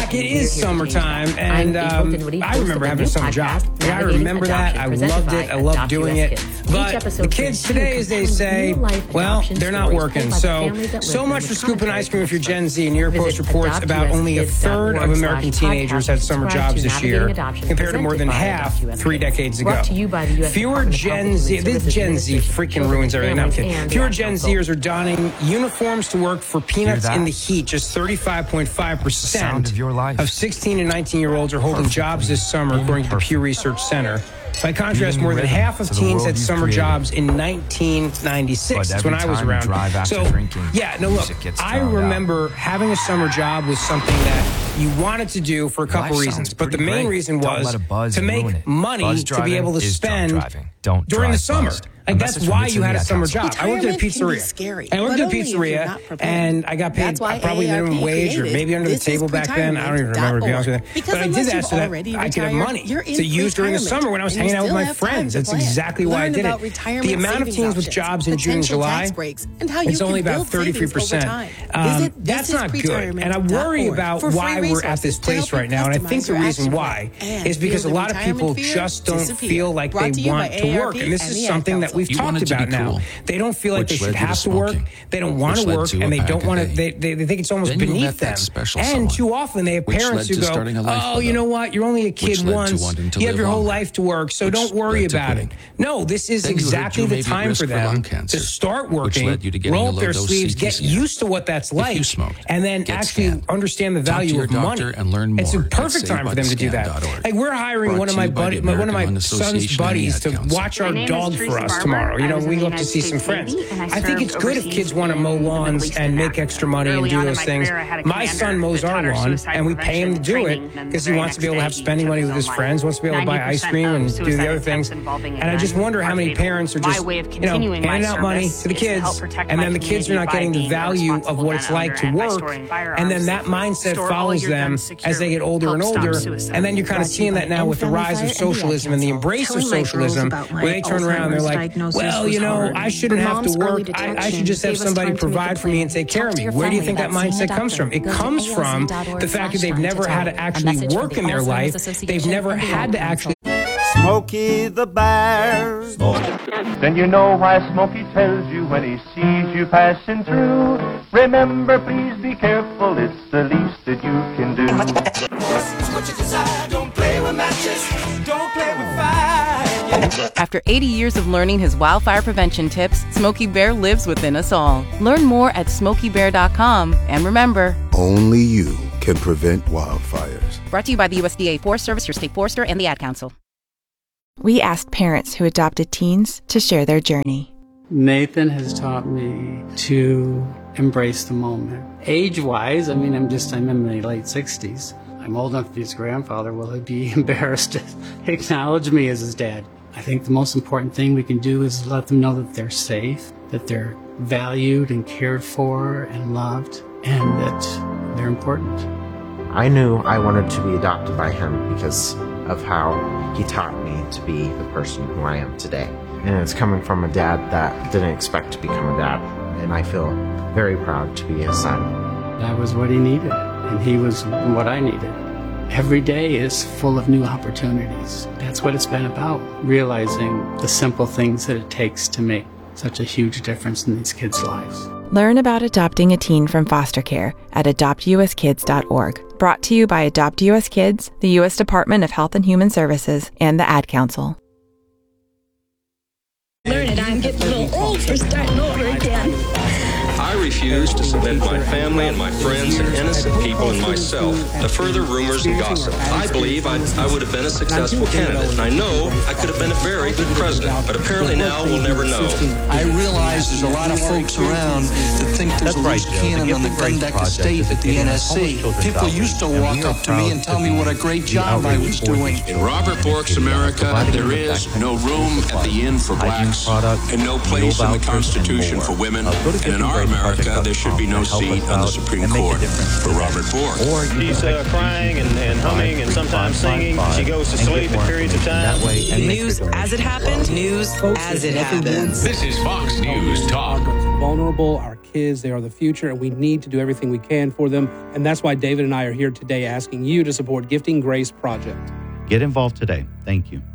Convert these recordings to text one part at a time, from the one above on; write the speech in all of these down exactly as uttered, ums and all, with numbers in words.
back. It is summertime, and um, I remember having a summer job. I remember that. I loved it. I loved doing it. But the kids today, as they say, well, they're not working. So, so much for Scoop and Ice Cream if you're Gen Z. New York Post reports about only a third of American teenagers had summer jobs this year, compared to more than half three decades ago. Fewer Gen Z, this Gen Z freaking ruins everything. No, I'm kidding. Fewer Gen Zers are donning uniforms to work for peanuts in the heat. Just thirty-five point five percent of sixteen and nineteen-year-olds are holding jobs this summer, according to the Pew Research Center. By contrast, more than half of teens had summer jobs in nineteen ninety-six. That's when I was around. So, yeah, no, look, I remember having a summer job was something that you wanted to do for a couple reasons. But the main reason was to make money to be able to spend during the summer. Like, that's why you had a summer job. I worked at a pizzeria. I worked at a pizzeria, and I got paid probably minimum wage or maybe under the table back then. I don't even remember, to be honest with you. But I did that so that I could have money to use during the summer when I was hanging out with my friends. That's exactly why I did it. The amount of teens with jobs in June and July, it's only about thirty-three percent. Um, that's not good. And I worry about why we're at this place right now. And I think the reason why is because a lot of people just don't feel like they want to work. And this is something that we've talked about now. They don't feel like they should have to work. They don't want to work, and they don't want to. They, they they think it's almost beneath them. And too often they have parents who go, "Oh, you know what? You're only a kid once. You have your whole life to work, so don't worry about it." No, this is exactly the time for them to start working, roll up their sleeves, get used to what that's like, and then actually understand the value of money. It's a perfect time for them to do that. Like, we're hiring one of my buddy, one of my son's buddies to watch our dog for us tomorrow. You know, we go up to see some friends. I think it's good if kids want to mow lawns and make extra money and do those things. My son mows our lawn, and we pay him to do it because he wants to be able to have spending money with his friends, wants to be able to buy ice cream and do the other things. And I just wonder how many parents are just, you know, handing out money to the kids, and then the kids are not getting the value of what it's like to work, and then that mindset follows them as they get older and older. And then you're kind of seeing that now with the rise of socialism and the embrace of socialism, where they turn around and they're like, well, you know, I shouldn't have to work. I, I should just have somebody provide for me and take care of me. Where do you think that mindset comes from? It comes from the fact that they've never had to actually work in their life. They've never had to actually... Smokey the Bear. Then you know why Smokey tells you when he sees you passing through. Remember, please be careful, it's the least that you can do. What you decide, don't play with matches, don't play with fire. After eighty years of learning his wildfire prevention tips, Smokey Bear lives within us all. Learn more at smokey bear dot com. And remember, only you can prevent wildfires. Brought to you by the U S D A Forest Service, your state forester, and the Ad Council. We asked parents who adopted teens to share their journey. Nathan has taught me to embrace the moment. Age-wise, I mean, I'm just, I'm in my late sixties. I'm old enough to be his grandfather. Will he be embarrassed to acknowledge me as his dad? I think the most important thing we can do is let them know that they're safe, that they're valued and cared for and loved, and that they're important. I knew I wanted to be adopted by him because of how he taught me to be the person who I am today. And it's coming from a dad that didn't expect to become a dad, and I feel very proud to be his son. That was what he needed, and he was what I needed. Every day is full of new opportunities. That's what it's been about, realizing the simple things that it takes to make such a huge difference in these kids' lives. Learn about adopting a teen from foster care at adopt u s kids dot org. Brought to you by Adopt U S Kids, the U S Department of Health and Human Services, and the Ad Council. Learn it. I'm getting a little old for starting over again. I refuse to submit my family and my friends and innocent people and myself to further rumors and gossip. I believe I'd, I would have been a successful candidate, and I know I could have been a very good president, but apparently now we'll never know. I realize there's a lot of folks around that think there's a loose cannon on the gun deck estate at the N S C. People used to walk up to me and tell me what a great job I was doing. In Robert Bork's America, there is no room at the inn for blacks and no place in the Constitution for women. And in our America, America, there should be no seat on the Supreme Court for Robert Bork. Or She's uh, crying and, and humming and sometimes singing. She goes to sleep at periods of time. News as it happened, news as it happens. This is Fox News Talk. Vulnerable, our kids, they are the future, and we need to do everything we can for them. And that's why David and I are here today asking you to support Gifting Grace Project. Get involved today. Thank you.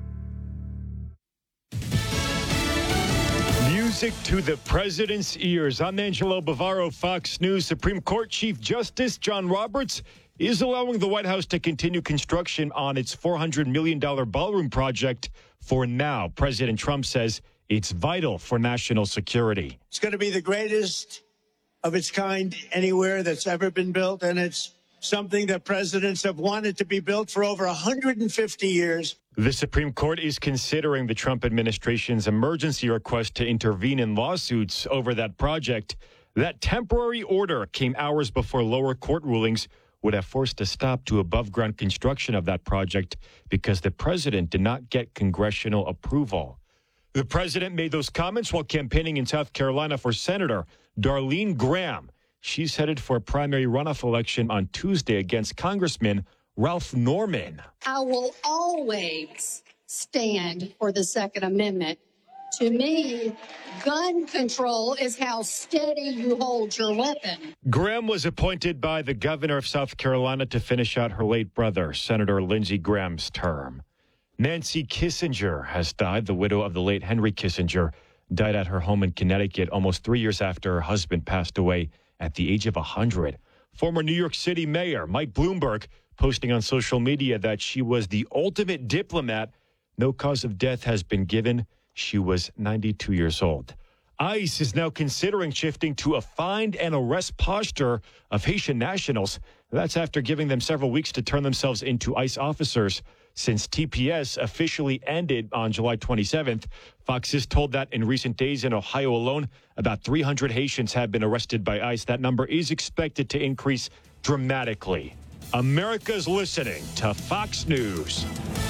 Music to the president's ears. I'm Angelo Bavaro, Fox News. Supreme Court Chief Justice John Roberts is allowing the White House to continue construction on its four hundred million dollars ballroom project for now. President Trump says it's vital for national security. It's going to be the greatest of its kind anywhere that's ever been built, and it's something that presidents have wanted to be built for over one hundred fifty years. The Supreme Court is considering the Trump administration's emergency request to intervene in lawsuits over that project. That temporary order came hours before lower court rulings would have forced a stop to above-ground construction of that project because the president did not get congressional approval. The president made those comments while campaigning in South Carolina for Senator Darlene Graham. She's headed for a primary runoff election on Tuesday against Congressman Ralph Norman. I will always stand for the Second Amendment. To me, gun control is how steady you hold your weapon. Graham was appointed by the governor of South Carolina to finish out her late brother, Senator Lindsey Graham's term. Nancy Kissinger has died. The widow of the late Henry Kissinger died at her home in Connecticut almost three years after her husband passed away at the age of one hundred. Former New York City Mayor Mike Bloomberg posting on social media that she was the ultimate diplomat. No cause of death has been given. She was ninety-two years old. ICE is now considering shifting to a find and arrest posture of Haitian nationals. That's after giving them several weeks to turn themselves into ICE officers since T P S officially ended on July twenty-seventh. Fox is told that in recent days in Ohio alone, about three hundred Haitians have been arrested by ICE. That number is expected to increase dramatically. America's listening to Fox News.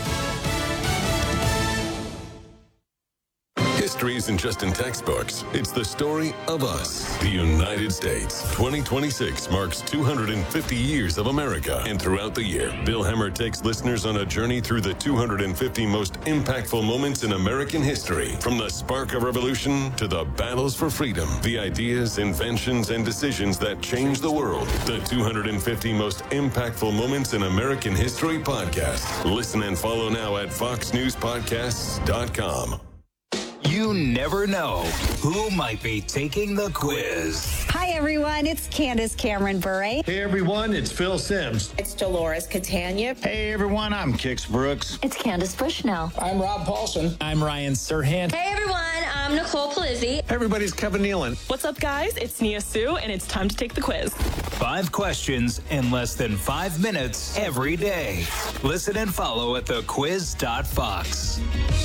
History isn't just in textbooks. It's the story of us, the United States. twenty twenty-six marks two hundred fifty years of America. And throughout the year, Bill Hemmer takes listeners on a journey through the two hundred fifty most impactful moments in American history. From the spark of revolution to the battles for freedom, the ideas, inventions, and decisions that changed the world. The two hundred fifty most impactful moments in American history podcast. Listen and follow now at fox news podcasts dot com. You never know who might be taking the quiz. Hi, everyone. It's Candace Cameron Bure. Hey, everyone. It's Phil Sims. It's Dolores Catania. Hey, everyone. I'm Kix Brooks. It's Candace Bushnell. I'm Rob Paulson. I'm Ryan Serhant. Hey, everyone. I'm Nicole Palizzi. Everybody's Kevin Nealon. What's up, guys? It's Nia Sue, and it's time to take the quiz. Five questions in less than five minutes every day. Listen and follow at the quiz dot fox.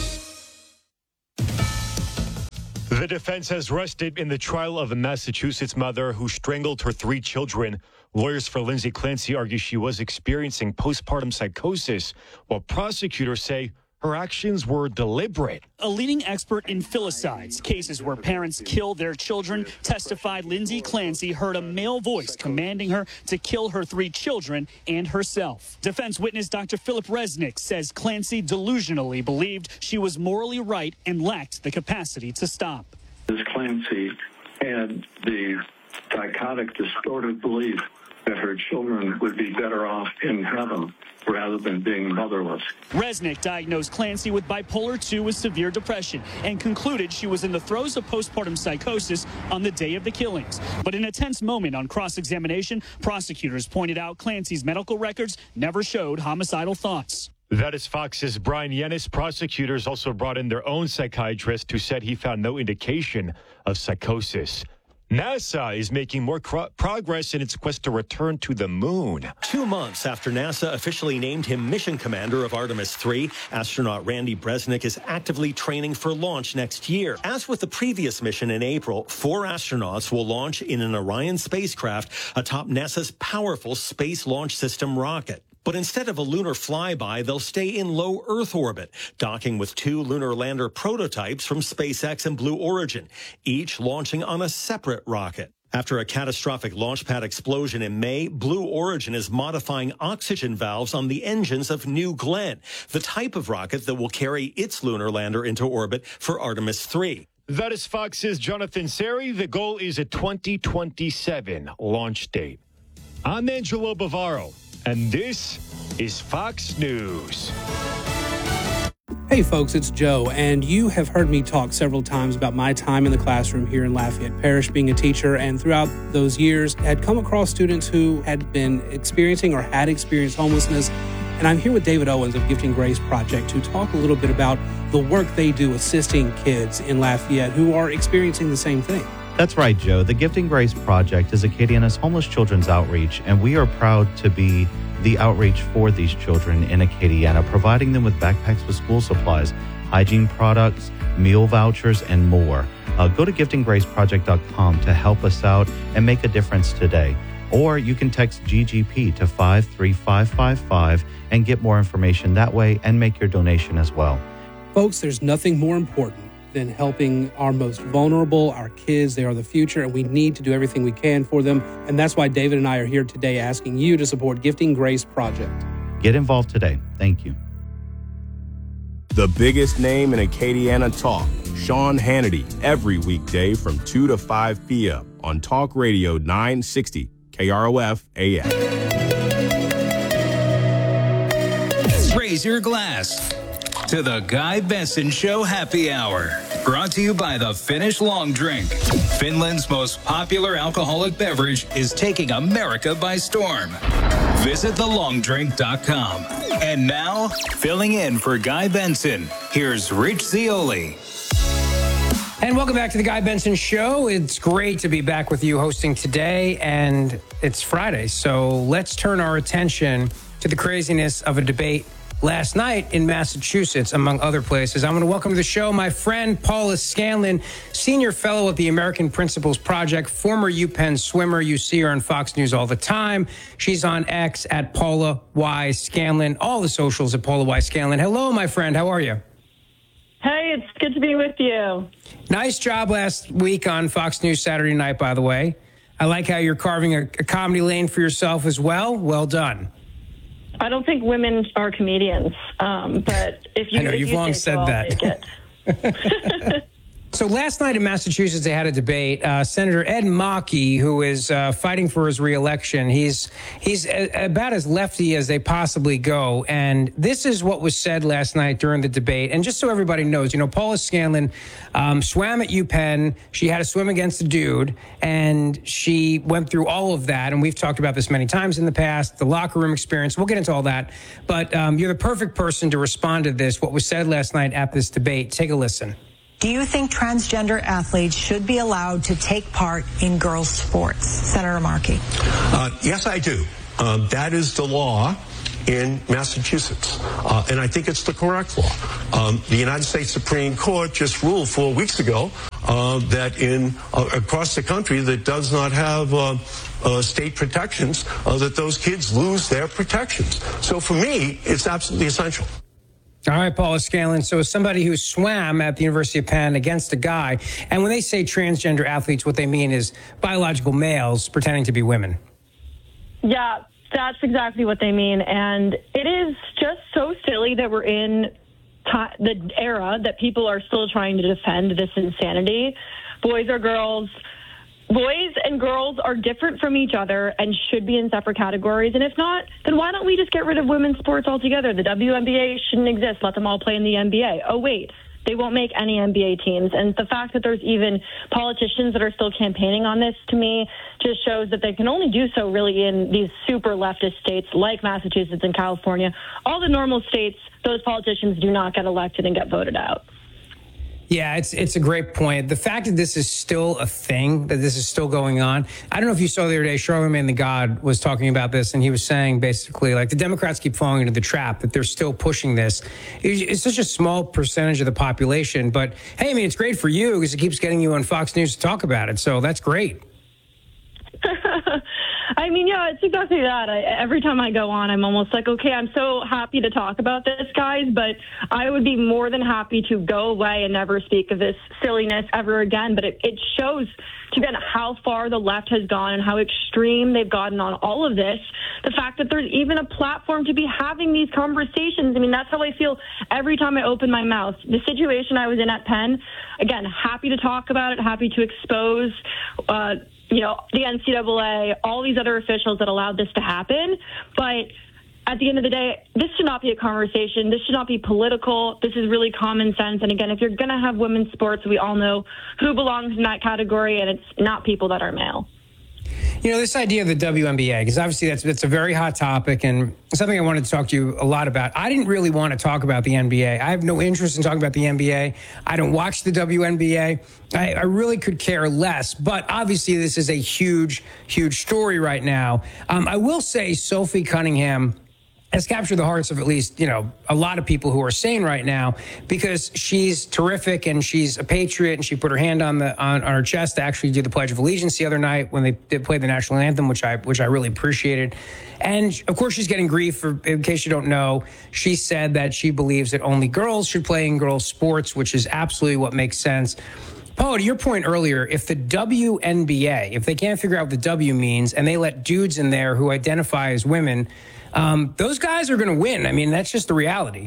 The defense has rested in the trial of a Massachusetts mother who strangled her three children. Lawyers for Lindsay Clancy argue she was experiencing postpartum psychosis, while prosecutors say her actions were deliberate. A leading expert in filicides, cases where parents kill their children, testified Lindsay Clancy heard a male voice commanding her to kill her three children and herself. Defense witness Doctor Philip Resnick says Clancy delusionally believed she was morally right and lacked the capacity to stop. Ms. Clancy had the psychotic, distorted belief that her children would be better off in heaven rather than being motherless. Resnick diagnosed Clancy with bipolar two with severe depression and concluded she was in the throes of postpartum psychosis on the day of the killings. But in a tense moment on cross-examination, prosecutors pointed out Clancy's medical records never showed homicidal thoughts. That is Fox's Brian Yennis. Prosecutors also brought in their own psychiatrist who said he found no indication of psychosis. NASA is making more cro- progress in its quest to return to the moon. Two months after NASA officially named him mission commander of Artemis three, astronaut Randy Bresnik is actively training for launch next year. As with the previous mission in April, four astronauts will launch in an Orion spacecraft atop NASA's powerful Space Launch System rocket. But instead of a lunar flyby, they'll stay in low Earth orbit, docking with two lunar lander prototypes from SpaceX and Blue Origin, each launching on a separate rocket. After a catastrophic launch pad explosion in May, Blue Origin is modifying oxygen valves on the engines of New Glenn, the type of rocket that will carry its lunar lander into orbit for Artemis three. That is Fox's Jonathan Seri. The goal is a twenty twenty-seven launch date. I'm Angelo Bavaro, and this is Fox News. Hey folks, it's Joe, and you have heard me talk several times about my time in the classroom here in Lafayette Parish being a teacher, and throughout those years had come across students who had been experiencing or had experienced homelessness. And I'm here with David Owens of Gifting Grace Project to talk a little bit about the work they do assisting kids in Lafayette who are experiencing the same thing. That's right, Joe. The Gifting Grace Project is Acadiana's homeless children's outreach, and we are proud to be the outreach for these children in Acadiana, providing them with backpacks with school supplies, hygiene products, meal vouchers, and more. Uh, go to gifting grace project dot com to help us out and make a difference today. Or you can text G G P to five three five five five and get more information that way and make your donation as well. Folks, there's nothing more important than helping our most vulnerable, our kids. They are the future, and we need to do everything we can for them. And that's why David and I are here today asking you to support Gifting Grace Project. Get involved today. Thank you. The biggest name in Acadiana talk, Sean Hannity, every weekday from two to five p.m. on Talk Radio nine sixty K R O F A M. Raise your glass to the Guy Benson Show Happy Hour. Brought to you by the Finnish Long Drink. Finland's most popular alcoholic beverage is taking America by storm. Visit the long drink dot com. And now, filling in for Guy Benson, here's Rich Zioli. And welcome back to the Guy Benson Show. It's great to be back with you hosting today, and it's Friday. So let's turn our attention to the craziness of a debate last night in Massachusetts, among other places. I'm going to welcome to the show my friend Paula Scanlon, senior fellow at the American Principles Project, former UPenn swimmer. You see her on Fox News all the time. She's on X at Paula Y. Scanlon, all the socials at Paula Y. Scanlon. Hello, my friend. How are you? Hey, it's good to be with you. Nice job last week on Fox News Saturday night, by the way. I like how you're carving a, a comedy lane for yourself as well. Well done. I don't think women are comedians, um, but if you, I know, if you've you long think said so, I'll that. take it. So last night in Massachusetts, they had a debate. Uh, Senator Ed Markey, who is uh, fighting for his reelection, he's he's a, about as lefty as they possibly go. And this is what was said last night during the debate. And just so everybody knows, you know, Paula Scanlon um, swam at UPenn. She had to swim against a dude, and she went through all of that. And we've talked about this many times in the past, the locker room experience. We'll get into all that. But um, you're the perfect person to respond to this, what was said last night at this debate. Take a listen. Do you think transgender athletes should be allowed to take part in girls' sports? Senator Markey. Uh, yes, I do. Um, that is the law in Massachusetts, uh, and I think it's the correct law. Um, the United States Supreme Court just ruled four weeks ago uh, that in uh, across the country that does not have uh, uh, state protections, uh, that those kids lose their protections. So for me, it's absolutely essential. All right, Paula Scanlon. So as somebody who swam at the University of Penn against a guy, and when they say transgender athletes, what they mean is biological males pretending to be women. Yeah, that's exactly what they mean. And it is just so silly that we're in t- the era that people are still trying to defend this insanity. Boys or girls. Boys and girls are different from each other and should be in separate categories. And if not, then why don't we just get rid of women's sports altogether? The W N B A shouldn't exist. Let them all play in the N B A. Oh, wait, they won't make any N B A teams. And the fact that there's even politicians that are still campaigning on this, to me, just shows that they can only do so really in these super leftist states like Massachusetts and California. All the normal states, those politicians do not get elected and get voted out. Yeah, it's it's a great point. The fact that this is still a thing, that this is still going on. I don't know if you saw the other day, Charlamagne the God was talking about this, and he was saying basically, like, the Democrats keep falling into the trap that they're still pushing this. It's such a small percentage of the population, but hey, I mean, it's great for you because it keeps getting you on Fox News to talk about it. So that's great. I I mean, yeah, it's exactly that. I, every time I go on, I'm almost like, okay, I'm so happy to talk about this, guys, but I would be more than happy to go away and never speak of this silliness ever again. But it, it shows, again, how far the left has gone and how extreme they've gotten on all of this. The fact that there's even a platform to be having these conversations. I mean, that's how I feel every time I open my mouth. The situation I was in at Penn, again, happy to talk about it, happy to expose, uh, you know, the N C double A, all these other officials that allowed this to happen. But at the end of the day, this should not be a conversation. This should not be political. This is really common sense. And again, if you're going to have women's sports, we all know who belongs in that category, and it's not people that are male. You know, this idea of the W N B A, because obviously that's, that's a very hot topic and something I wanted to talk to you a lot about. I didn't really want to talk about the N B A. I have no interest in talking about the N B A. I don't watch the W N B A. I, I really could care less. But obviously this is a huge, huge story right now. Um, I will say Sophie Cunningham has captured the hearts of at least, you know, a lot of people who are sane right now because she's terrific and she's a patriot and she put her hand on the on, on her chest to actually do the Pledge of Allegiance the other night when they did play the national anthem, which I which I really appreciated. And of course, she's getting grief. For, in case you don't know, she said that she believes that only girls should play in girls' sports, which is absolutely what makes sense. Paul, to your point earlier, if the W N B A, if they can't figure out what the W means and they let dudes in there who identify as women, Um, those guys are going to win. I mean, that's just the reality.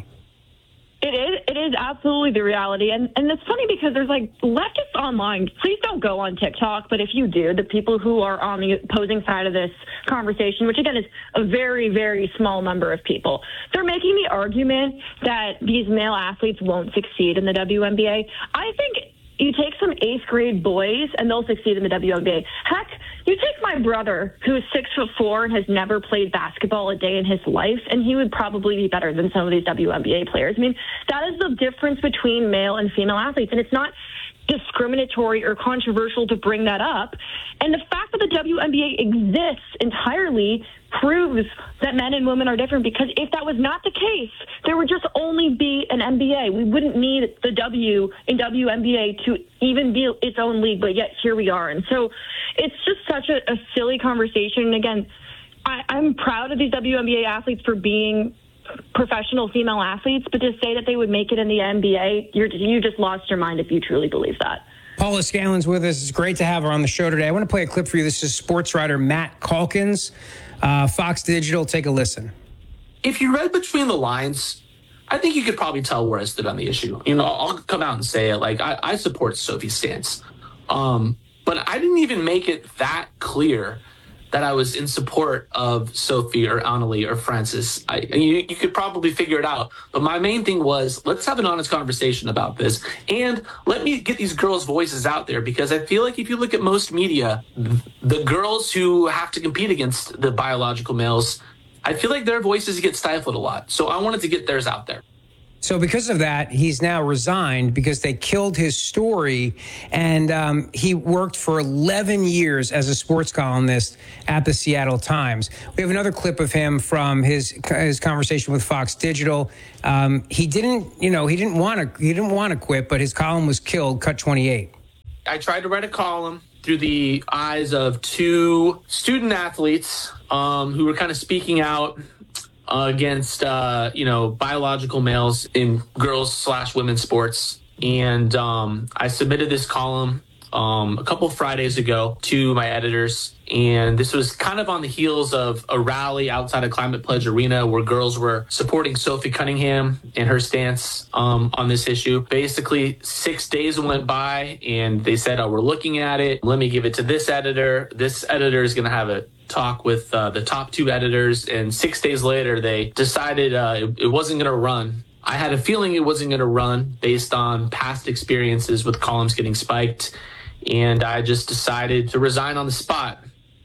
It is. It is absolutely the reality. And and it's funny because there's like leftists online. Please don't go on TikTok. But if you do, the people who are on the opposing side of this conversation, which again is a very, very small number of people, they're making the argument that these male athletes won't succeed in the W N B A. I think you take some eighth grade boys and they'll succeed in the W N B A. Heck, you take my brother who's six foot four and has never played basketball a day in his life, and he would probably be better than some of these W N B A players. I mean, that is the difference between male and female athletes, and it's not discriminatory or controversial to bring that up. And the fact that the W N B A exists entirely proves that men and women are different, because if that was not the case, there would just only be an N B A. We wouldn't need the W in W N B A to even be its own league, but yet here we are. And so it's just such a, a silly conversation. And again, I, I'm proud of these W N B A athletes for being professional female athletes, but to say that they would make it in the N B A, you're, you just lost your mind if you truly believe that. Paula Scanlon's with us. It's great to have her on the show today. I want to play a clip for you. This is sports writer Matt Calkins, uh, Fox Digital. Take a listen. If you read between the lines, I think you could probably tell where I stood on the issue. You know, I'll come out and say it. Like, I, I support Sophie's stance. Um, but I didn't even make it that clear that I was in support of Sophie or Annalie or Frances. I, you, you could probably figure it out. But my main thing was, let's have an honest conversation about this. And let me get these girls' voices out there, because I feel like if you look at most media, the girls who have to compete against the biological males, I feel like their voices get stifled a lot. So I wanted to get theirs out there. So because of that, he's now resigned because they killed his story. And um, he worked for eleven years as a sports columnist at the Seattle Times. We have another clip of him from his his conversation with Fox Digital. Um, he didn't, you know, he didn't want to he didn't want to quit, but his column was killed. Cut twenty-eight. I tried to write a column through the eyes of two student athletes um, who were kind of speaking out Uh, against, uh, you know, biological males in girls slash women's sports. And um, I submitted this column um, a couple of Fridays ago to my editors. And this was kind of on the heels of a rally outside of Climate Pledge Arena where girls were supporting Sophie Cunningham and her stance um, on this issue. Basically, six days went by and they said, oh, we're looking at it. Let me give it to this editor. This editor is going to have a talk with uh, the top two editors, and six days later they decided uh, it, it wasn't going to run. I had a feeling it wasn't going to run based on past experiences with columns getting spiked, and I just decided to resign on the spot.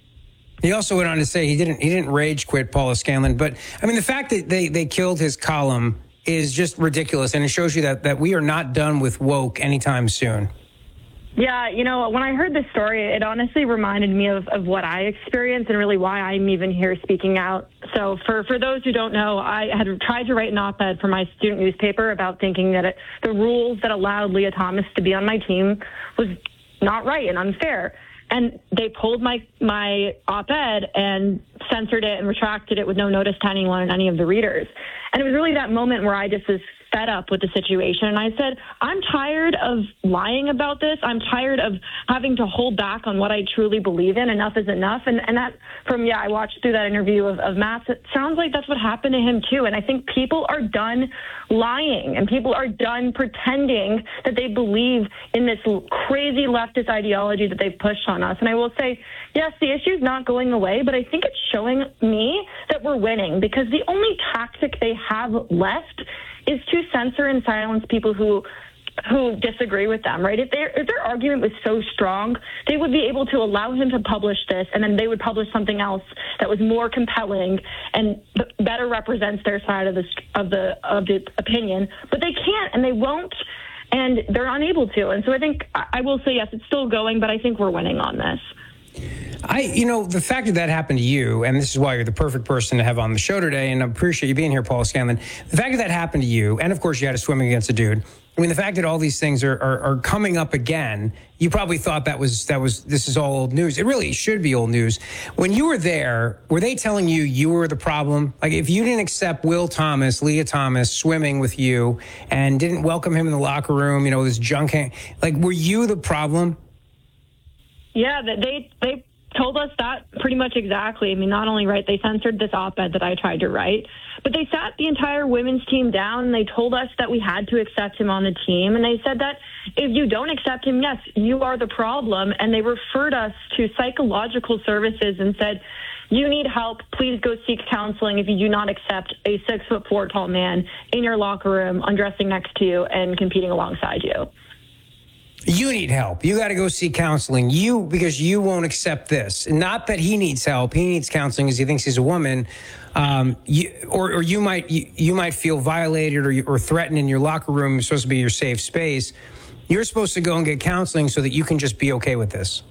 He also went on to say he didn't he didn't rage quit, Paula Scanlon, but I mean the fact that they they killed his column is just ridiculous, and it shows you that that we are not done with woke anytime soon. Yeah, you know, when I heard this story, it honestly reminded me of, of what I experienced and really why I'm even here speaking out. So for, for those who don't know, I had tried to write an op-ed for my student newspaper about thinking that it, the rules that allowed Leah Thomas to be on my team was not right and unfair. and they pulled my my op-ed and censored it and retracted it with no notice to anyone and any of the readers. And it was really that moment where I just was fed up with the situation. And I said, I'm tired of lying about this. I'm tired of having to hold back on what I truly believe in. Enough is enough. And and that from, yeah, I watched through that interview of, of Matt's. It sounds like that's what happened to him too. And I think people are done lying and people are done pretending that they believe in this crazy leftist ideology that they've pushed on us. And I will say, yes, the issue is not going away, but I think it's showing me that we're winning, because the only tactic they have left is to censor and silence people who who disagree with them, right? If their if their argument was so strong, they would be able to allow him to publish this, and then they would publish something else that was more compelling and b- better represents their side of the of the of the opinion. But they can't, and they won't, and they're unable to. And so I think I, I will say yes, it's still going, but I think we're winning on this. I, you know, the fact that that happened to you, and this is why you're the perfect person to have on the show today, and I appreciate you being here, Paula Scanlon. The fact that that happened to you, and of course you had to swim against a dude. I mean, the fact that all these things are, are, are coming up again, you probably thought that was, that was, this is all old news. It really should be old news. When you were there, were they telling you you were the problem? Like, if you didn't accept Will Thomas, Leah Thomas swimming with you and didn't welcome him in the locker room, you know, this junk, hang- like, were you the problem? Yeah, they they told us that pretty much exactly. I mean, not only, right, they censored this op-ed that I tried to write, but they sat the entire women's team down and they told us that we had to accept him on the team. And they said that if you don't accept him, yes, you are the problem. And they referred us to psychological services and said, you need help. Please go seek counseling if you do not accept a six foot four tall man in your locker room, undressing next to you and competing alongside you. You need help. You got to go seek counseling. You, because you won't accept this. Not that he needs help. He needs counseling because he thinks he's a woman. Um, you, or, or you might you, you might feel violated or, or threatened in your locker room. It's supposed to be your safe space. You're supposed to go and get counseling so that you can just be okay with this.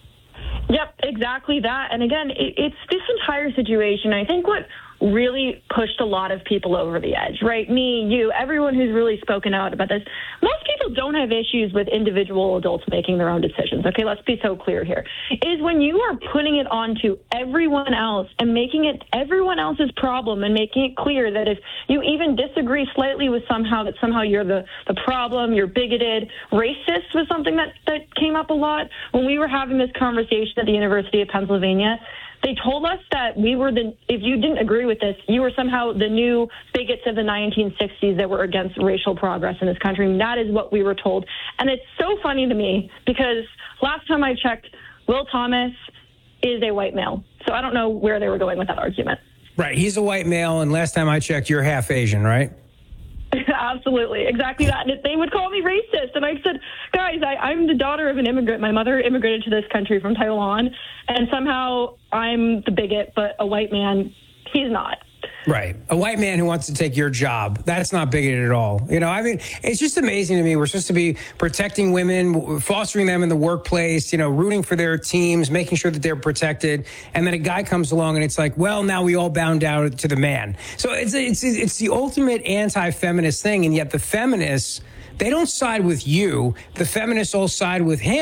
Yep, exactly that. And again, it, it's this entire situation. I think what really pushed a lot of people over the edge, right? Me, you, everyone who's really spoken out about this. Most people don't have issues with individual adults making their own decisions. Okay, let's be so clear here. Is when you are putting it onto everyone else and making it everyone else's problem and making it clear that if you even disagree slightly with somehow that somehow you're the, the problem, you're bigoted, racist was something that, that came up a lot when we were having this conversation at the University of Pennsylvania. They told us that we were the, if you didn't agree with this, you were somehow the new bigots of the nineteen sixties that were against racial progress in this country. And that is what we were told. And it's so funny to me because last time I checked, Will Thomas is a white male. So I don't know where they were going with that argument. Right. He's a white male. And last time I checked, you're half Asian, right? Absolutely. Exactly that. And they would call me racist. And I said, guys, I, I'm the daughter of an immigrant. My mother immigrated to this country from Taiwan. And somehow I'm the bigot, but a white man, he's not. Right. A white man who wants to take your job. That's not bigoted at all. You know, I mean, it's just amazing to me. We're supposed to be protecting women, fostering them in the workplace, you know, rooting for their teams, making sure that they're protected. And then a guy comes along and it's like, well, now we all bow down to the man. So it's, it's, it's the ultimate anti-feminist thing. And yet the feminists, they don't side with you. The feminists all side with him.